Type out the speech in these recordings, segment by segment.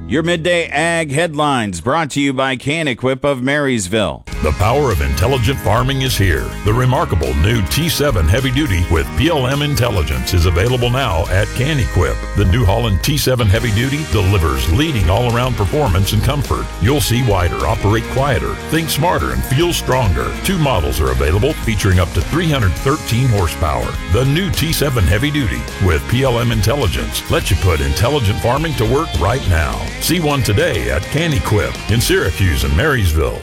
Your Midday Ag Headlines brought to you by Can-Equip of Marysville. The power of intelligent farming is here. The remarkable new T7 Heavy Duty with PLM Intelligence is available now at Can-Equip. The New Holland T7 Heavy Duty delivers leading all-around performance and comfort. You'll see wider, operate quieter, think smarter, and feel stronger. 2 models are available featuring up to 313 horsepower. The new T7 Heavy Duty with PLM Intelligence lets you put intelligent farming to work right now. See one today at Can-Equip in Syracuse and Marysville.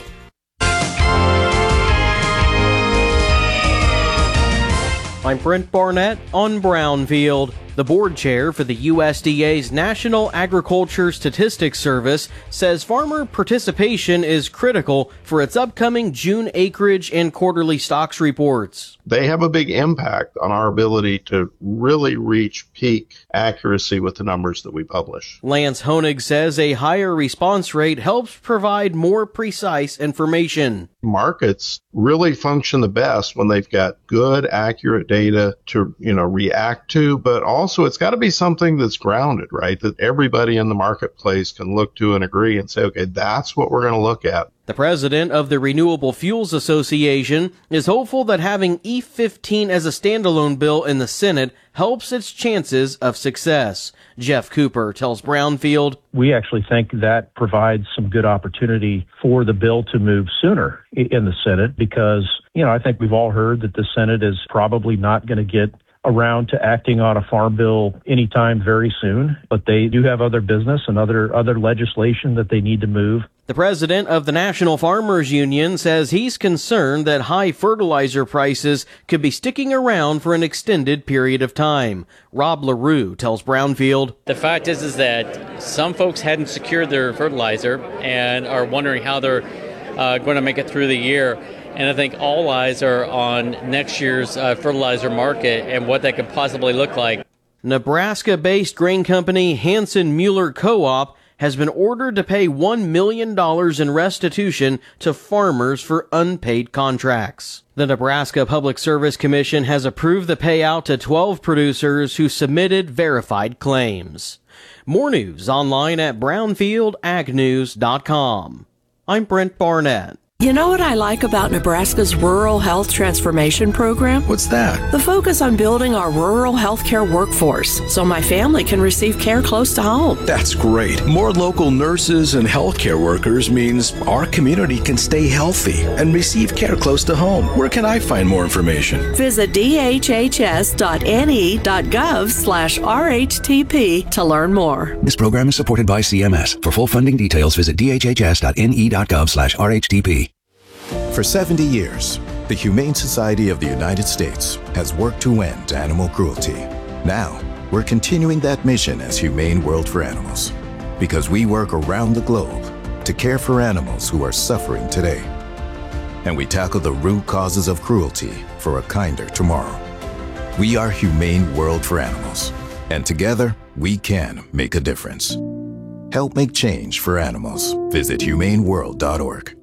I'm Brent Barnett on Brownfield. The board chair for the USDA's National Agriculture Statistics Service says farmer participation is critical for its upcoming June acreage and quarterly stocks reports. They have a big impact on our ability to really reach peak accuracy with the numbers that we publish. Lance Honig says a higher response rate helps provide more precise information. Markets really function the best when they've got good, accurate data to, react to, but also it's got to be something that's grounded, right? That everybody in the marketplace can look to and agree and say, okay, that's what we're going to look at. The president of the Renewable Fuels Association is hopeful that having E15 as a standalone bill in the Senate helps its chances of success. Jeff Cooper tells Brownfield, we actually think that provides some good opportunity for the bill to move sooner in the Senate because, I think we've all heard that the Senate is probably not going to get around to acting on a farm bill anytime very soon, but they do have other business and other legislation that they need to move. The president of the National Farmers Union says he's concerned that high fertilizer prices could be sticking around for an extended period of time. Rob LaRue tells Brownfield, the fact is that some folks hadn't secured their fertilizer and are wondering how they're going to make it through the year. And I think all eyes are on next year's fertilizer market and what that could possibly look like. Nebraska-based grain company Hanson Mueller Co-op has been ordered to pay $1 million in restitution to farmers for unpaid contracts. The Nebraska Public Service Commission has approved the payout to 12 producers who submitted verified claims. More news online at brownfieldagnews.com. I'm Brent Barnett. You know what I like about Nebraska's Rural Health Transformation Program? What's that? The focus on building our rural healthcare workforce so my family can receive care close to home. That's great. More local nurses and healthcare workers means our community can stay healthy and receive care close to home. Where can I find more information? Visit dhhs.ne.gov/RHTP to learn more. This program is supported by CMS. For full funding details, visit dhhs.ne.gov/RHTP. For 70 years, the Humane Society of the United States has worked to end animal cruelty. Now, we're continuing that mission as Humane World for Animals, because we work around the globe to care for animals who are suffering today. And we tackle the root causes of cruelty for a kinder tomorrow. We are Humane World for Animals, and together, we can make a difference. Help make change for animals. Visit humaneworld.org.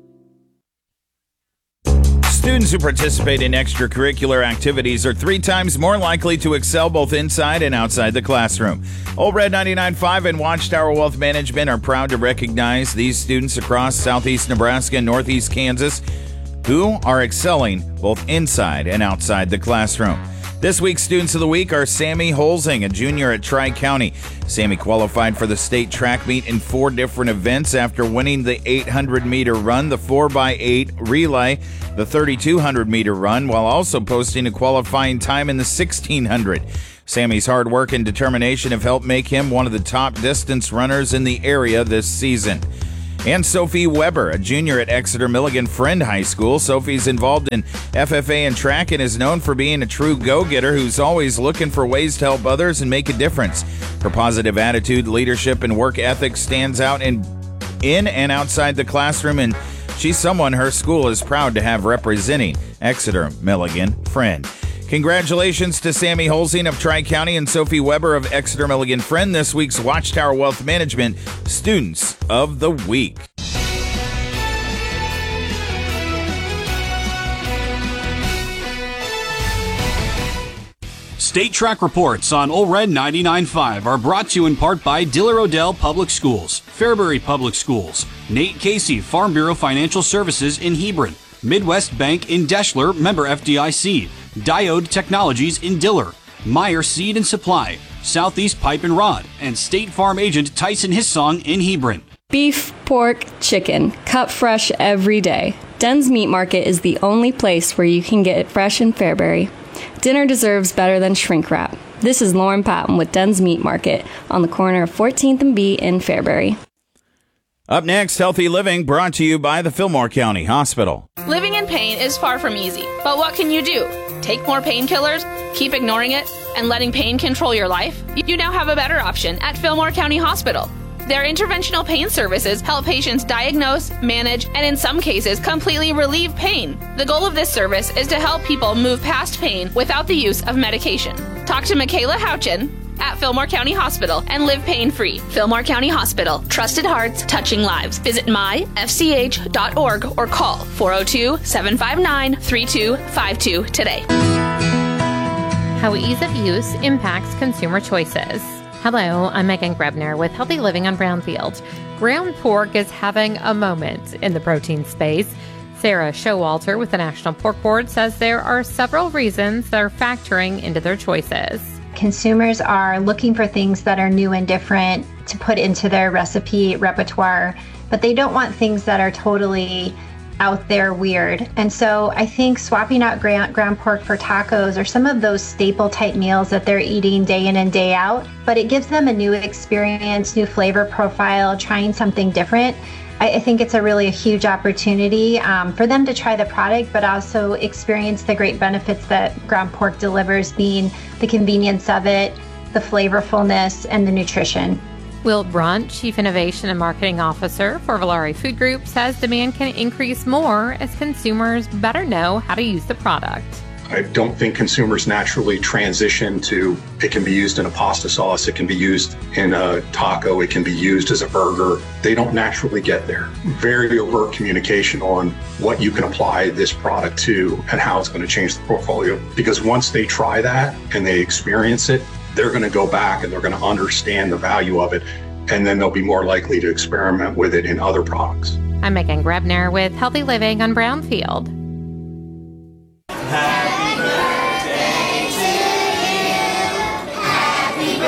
Students who participate in extracurricular activities are 3 times more likely to excel both inside and outside the classroom. Old Red 99.5 and Watchtower Wealth Management are proud to recognize these students across southeast Nebraska and northeast Kansas who are excelling both inside and outside the classroom. This week's Students of the Week are Sammy Holzing, a junior at Tri-County. Sammy qualified for the state track meet in 4 different events after winning the 800-meter run, the 4x8 relay, the 3,200-meter run, while also posting a qualifying time in the 1,600. Sammy's hard work and determination have helped make him one of the top distance runners in the area this season. And Sophie Weber, a junior at Exeter Milligan Friend High School. Sophie's involved in FFA and track and is known for being a true go-getter who's always looking for ways to help others and make a difference. Her positive attitude, leadership, and work ethic stands out in and outside the classroom, and she's someone her school is proud to have representing Exeter Milligan Friend. Congratulations to Sammy Holzing of Tri-County and Sophie Weber of Exeter Milligan Friend, this week's Watchtower Wealth Management Students of the Week. State Track reports on Ole Red 99.5 are brought to you in part by Diller Odell Public Schools, Fairbury Public Schools, Nate Casey Farm Bureau Financial Services in Hebron, Midwest Bank in Deschler, member FDIC, Diode Technologies in Diller, Meyer Seed and Supply, Southeast Pipe and Rod, and State Farm agent Tyson Hissong in Hebron. Beef, pork, chicken, cut fresh every day. Den's Meat Market is the only place where you can get it fresh in Fairbury. Dinner deserves better than shrink wrap. This is Lauren Patton with Den's Meat Market on the corner of 14th and B in Fairbury. Up next, Healthy Living, brought to you by the Fillmore County Hospital. Living in pain is far from easy, but what can you do? Take more painkillers? Keep ignoring it? And letting pain control your life? You now have a better option at Fillmore County Hospital. Their interventional pain services help patients diagnose, manage, and in some cases, completely relieve pain. The goal of this service is to help people move past pain without the use of medication. Talk to Michaela Houchin at Fillmore County Hospital and live pain-free. Fillmore County Hospital. Trusted hearts, touching lives. Visit myfch.org or call 402-759-3252 today. How ease of use impacts consumer choices. Hello, I'm Megan Grebner with Healthy Living on Brownfield. Ground pork is having a moment in the protein space. Sarah Showalter with the National Pork Board says there are several reasons that are factoring into their choices. Consumers are looking for things that are new and different to put into their recipe repertoire, but they don't want things that are totally out there weird. And so I think swapping out ground pork for tacos or some of those staple type meals that they're eating day in and day out, but it gives them a new experience, new flavor profile, trying something different. I think it's a huge opportunity for them to try the product, but also experience the great benefits that ground pork delivers, being the convenience of it, the flavorfulness, and the nutrition. Will Brunt, Chief Innovation and Marketing Officer for Valari Food Group, says demand can increase more as consumers better know how to use the product. I don't think consumers naturally transition to, it can be used in a pasta sauce, it can be used in a taco, it can be used as a burger. They don't naturally get there. Very overt communication on what you can apply this product to and how it's going to change the portfolio. Because once they try that and they experience it, they're going to go back and they're going to understand the value of it, and then they'll be more likely to experiment with it in other products. I'm Megan Grebner with Healthy Living on Brownfield. Happy birthday to you. Happy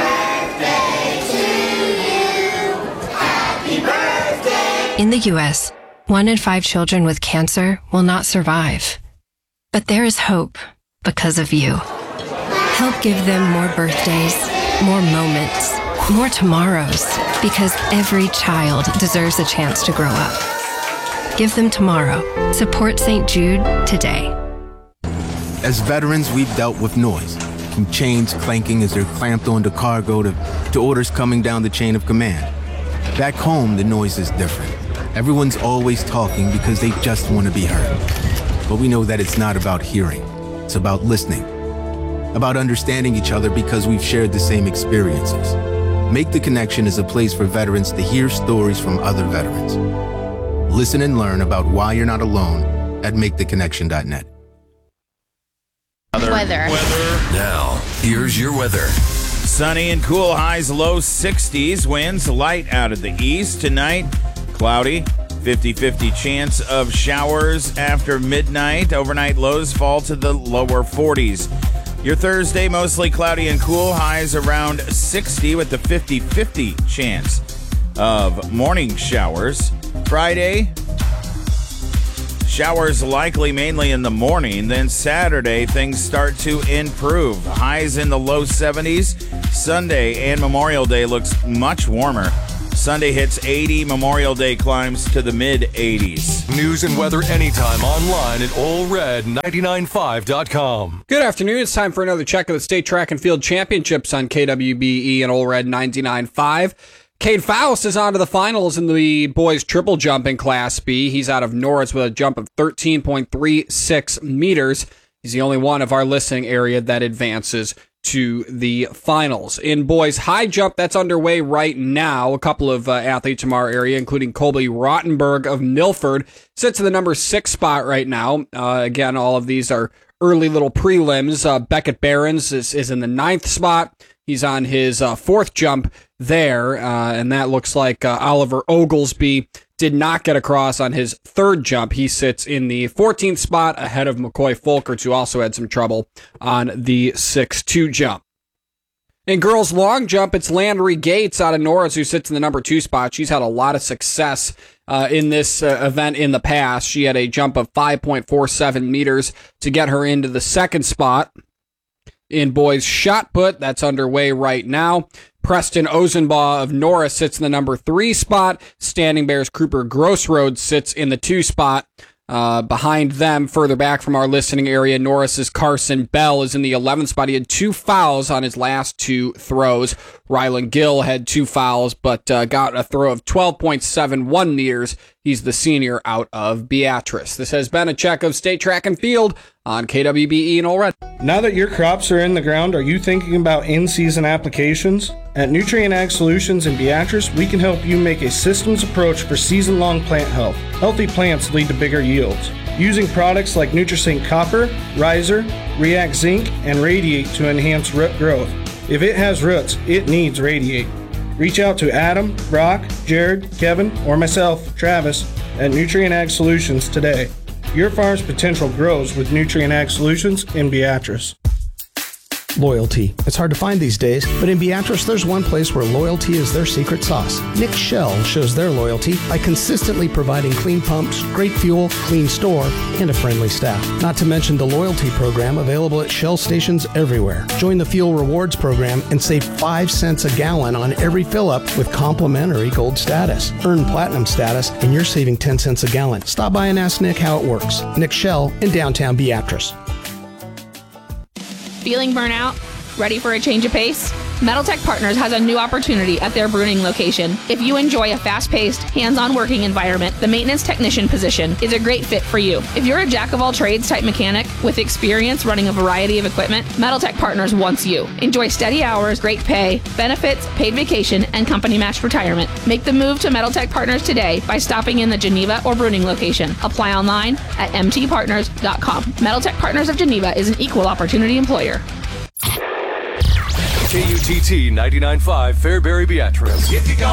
birthday to you. Happy birthday. In the U.S., 1 in 5 children with cancer will not survive. But there is hope because of you. Help give them more birthdays, more moments, more tomorrows, because every child deserves a chance to grow up. Give them tomorrow. Support St. Jude today. As veterans, we've dealt with noise, from chains clanking as they're clamped onto cargo to orders coming down the chain of command. Back home, the noise is different. Everyone's always talking because they just want to be heard. But we know that it's not about hearing. It's about listening. About understanding each other because we've shared the same experiences. Make the Connection is a place for veterans to hear stories from other veterans. Listen and learn about why you're not alone at maketheconnection.net. Weather. Now, here's your weather. Sunny and cool, highs low 60s, winds light out of the east. Tonight, cloudy, 50-50 chance of showers after midnight. Overnight lows fall to the lower 40s. Your Thursday, mostly cloudy and cool, highs around 60 with the 50-50 chance of morning showers. Friday, showers likely mainly in the morning. Then Saturday, things start to improve. Highs in the low 70s. Sunday and Memorial Day looks much warmer. Sunday hits 80, Memorial Day climbs to the mid-80s. News and weather anytime online at OleRed995.com. Good afternoon. It's time for another check of the State Track and Field Championships on KWBE and Ole Red 99.5. Cade Faust is on to the finals in the boys triple jump in Class B. He's out of Norris with a jump of 13.36 meters. He's the only one of our listening area that advances to the finals. In boys high jump, that's underway right now. A couple of athletes from our area, including Colby Rottenberg of Milford, sits in the number 6 spot right now. Again, all of these are early little prelims. Beckett Behrens is in the 9th spot. He's on his 4th jump there, and that looks like Oliver Oglesby did not get across on his 3rd jump. He sits in the 14th spot ahead of McCoy Folkers, who also had some trouble on the 6'2" jump. In girls long jump, it's Landry Gates out of Norris who sits in the number 2 spot. She's had a lot of success in this event in the past. She had a jump of 5.47 meters to get her into the 2nd spot. In boys shot put, that's underway right now. Preston Ozenbaugh of Norris sits in the number 3 spot. Standing Bears Cooper Grossroad sits in the 2 spot. Behind them, further back from our listening area, Norris's Carson Bell is in the 11th spot. He had 2 fouls on his last 2 throws. Rylan Gill had 2 fouls, but got a throw of 12.71 meters. He's the senior out of Beatrice. This has been a check of State Track and Field on KWBE and Ole Red. Now that your crops are in the ground, are you thinking about in-season applications? At Nutrient Ag Solutions in Beatrice, we can help you make a systems approach for season-long plant health. Healthy plants lead to bigger yields. Using products like Nutrisync Copper, Riser, React Zinc, and Radiate to enhance root growth. If it has roots, it needs Radiate. Reach out to Adam, Brock, Jared, Kevin, or myself, Travis, at Nutrient Ag Solutions today. Your farm's potential grows with Nutrient Ag Solutions in Beatrice. Loyalty. It's hard to find these days, but in Beatrice, there's one place where loyalty is their secret sauce. Nick Shell shows their loyalty by consistently providing clean pumps, great fuel, clean store, and a friendly staff. Not to mention the loyalty program available at Shell stations everywhere. Join the Fuel Rewards program and save 5 cents a gallon on every fill-up with complimentary gold status. Earn platinum status, and you're saving 10 cents a gallon. Stop by and ask Nick how it works. Nick Shell in downtown Beatrice. Feeling burnout? Ready for a change of pace? Metaltech Partners has a new opportunity at their Bruning location. If you enjoy a fast-paced, hands-on working environment, the maintenance technician position is a great fit for you. If you're a jack-of-all-trades type mechanic with experience running a variety of equipment, Metaltech Partners wants you. Enjoy steady hours, great pay, benefits, paid vacation, and company-matched retirement. Make the move to Metaltech Partners today by stopping in the Geneva or Bruning location. Apply online at mtpartners.com. Metaltech Partners of Geneva is an equal opportunity employer. KUTT 99.5 Fairbury Beatrice.